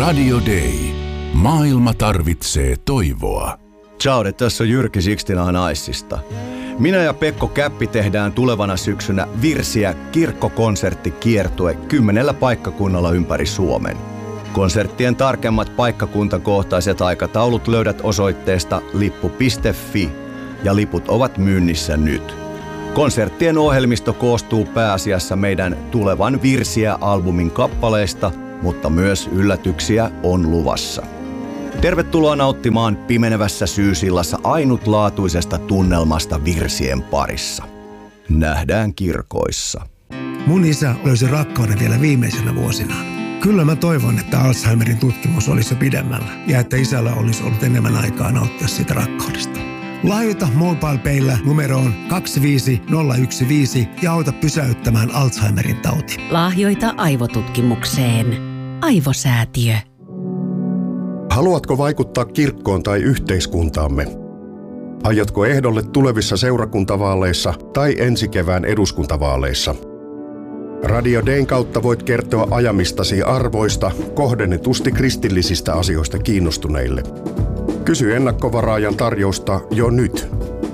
Radio Day. Maailma tarvitsee toivoa. Ciao, tässä on Jyrki Sixtina Icesta. Minä ja Pekko Käppi tehdään tulevana syksynä Virsiä kirkkokonserttikiertue 10 paikkakunnalla ympäri Suomen. Konserttien tarkemmat paikkakuntakohtaiset aikataulut löydät osoitteesta lippu.fi ja liput ovat myynnissä nyt. Konserttien ohjelmisto koostuu pääasiassa meidän tulevan Virsiä-albumin kappaleista, mutta myös yllätyksiä on luvassa. Tervetuloa nauttimaan pimenevässä syysillassa ainutlaatuisesta tunnelmasta virsien parissa. Nähdään kirkoissa. Mun isä löysi rakkauden vielä viimeisenä vuosinaan. Kyllä mä toivon, että Alzheimerin tutkimus olisi jo pidemmällä ja että isällä olisi ollut enemmän aikaa nauttia siitä rakkaudesta. Lahjoita MobilePayllä numeroon 25015 ja auta pysäyttämään Alzheimerin tauti. Lahjoita aivotutkimukseen. Aivosäätiö. Haluatko vaikuttaa kirkkoon tai yhteiskuntaamme? Aiotko ehdolle tulevissa seurakuntavaaleissa tai ensi kevään eduskuntavaaleissa? Radio Dayn kautta voit kertoa ajamistasi arvoista kohdennetusti kristillisistä asioista kiinnostuneille. Kysy ennakkovaraajan tarjousta jo nyt.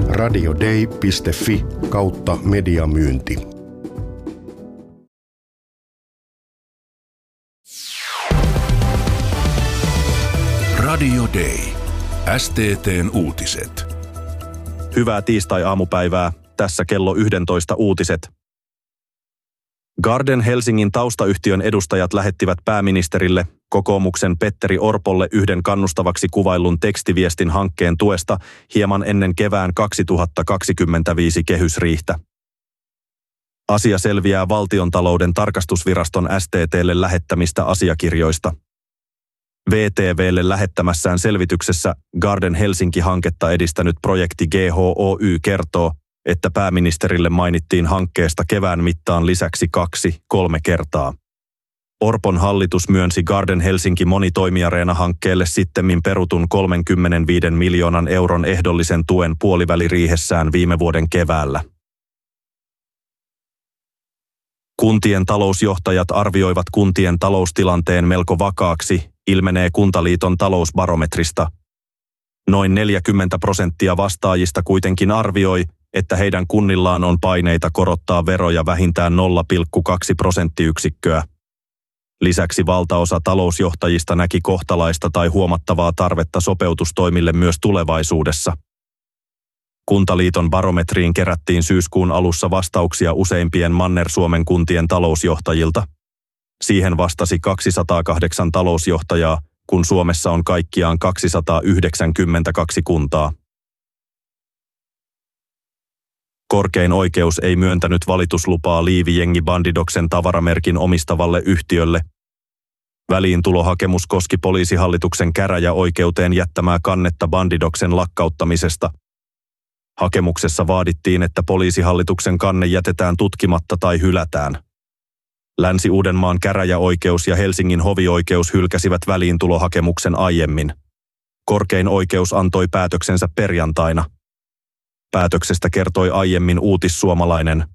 radioday.fi/mediamyynti. Radio Day. STT:n uutiset. Hyvää tiistai-aamupäivää. Tässä kello 11 uutiset. Garden Helsingin taustayhtiön edustajat lähettivät pääministerille kokoomuksen Petteri Orpolle yhden kannustavaksi kuvaillun tekstiviestin hankkeen tuesta hieman ennen kevään 2025 kehysriihtä. Asia selviää Valtiontalouden tarkastusviraston STT:lle lähettämistä asiakirjoista. VTV:lle lähettämässään selvityksessä Garden Helsinki-hanketta edistänyt projekti GHOY kertoo, että pääministerille mainittiin hankkeesta kevään mittaan lisäksi 2-3 kertaa. Orpon hallitus myönsi Garden Helsinki monitoimiareena-hankkeelle sittemmin perutun 35 miljoonan euron ehdollisen tuen puoliväliriihessään viime vuoden keväällä. Kuntien talousjohtajat arvioivat kuntien taloustilanteen melko vakaaksi, ilmenee Kuntaliiton talousbarometrista. Noin 40% vastaajista kuitenkin arvioi, että heidän kunnillaan on paineita korottaa veroja vähintään 0,2 prosenttiyksikköä. Lisäksi valtaosa talousjohtajista näki kohtalaista tai huomattavaa tarvetta sopeutustoimille myös tulevaisuudessa. Kuntaliiton barometriin kerättiin syyskuun alussa vastauksia useimpien Manner-Suomen kuntien talousjohtajilta. Siihen vastasi 208 talousjohtajaa, kun Suomessa on kaikkiaan 292 kuntaa. Korkein oikeus ei myöntänyt valituslupaa Liivijengi Bandidoksen tavaramerkin omistavalle yhtiölle. Väliintulohakemus koski poliisihallituksen käräjäoikeuteen jättämää kannetta Bandidoksen lakkauttamisesta. Hakemuksessa vaadittiin, että poliisihallituksen kanne jätetään tutkimatta tai hylätään. Länsi-Uudenmaan käräjäoikeus ja Helsingin hovioikeus hylkäsivät väliintulohakemuksen aiemmin. Korkein oikeus antoi päätöksensä perjantaina. Päätöksestä kertoi aiemmin Uutissuomalainen.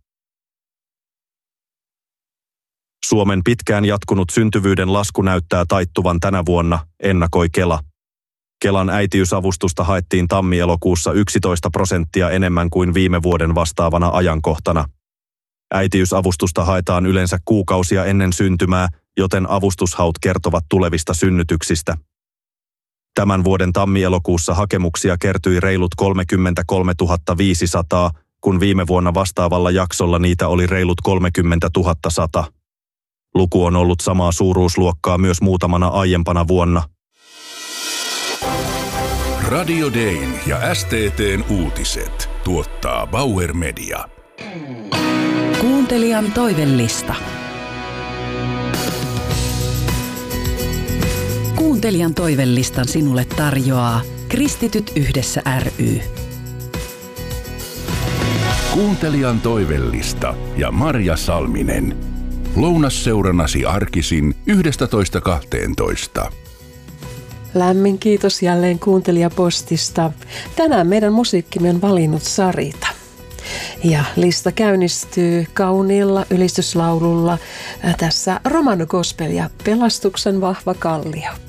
Suomen pitkään jatkunut syntyvyyden lasku näyttää taittuvan tänä vuonna, ennakoi Kela. Kelan äitiysavustusta haettiin tammi-elokuussa 11% enemmän kuin viime vuoden vastaavana ajankohtana. Äitiysavustusta haetaan yleensä kuukausia ennen syntymää, joten avustushaut kertovat tulevista synnytyksistä. Tämän vuoden tammi-elokuussa hakemuksia kertyi reilut 33 500, kun viime vuonna vastaavalla jaksolla niitä oli reilut 30 100. Luku on ollut samaa suuruusluokkaa myös muutamana aiempana vuonna. Radio Dayn ja STT:n uutiset tuottaa Bauer Media. Kuuntelijan toivellista. Kuuntelijan toivellistan sinulle tarjoaa Kristityt yhdessä ry. Kuuntelijan toivellista ja Marja Salminen. Lounasseurannasi arkisin 11.12. Lämmin kiitos jälleen kuuntelijapostista. Tänään meidän musiikkimme on valinnut Sarita. Ja lista käynnistyy kauniilla ylistyslaululla tässä Romano Gospel ja Pelastuksen vahva kallio.